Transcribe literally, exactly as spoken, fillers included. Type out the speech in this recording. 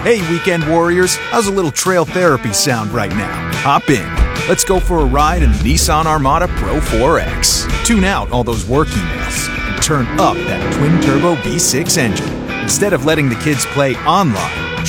Hey, weekend warriors, how's a little trail therapy sound right now? Hop in. Let's go for a ride in the Nissan Armada Pro four X. Tune out all those work emails and turn up that twin-turbo V six engine. Instead of letting the kids play online,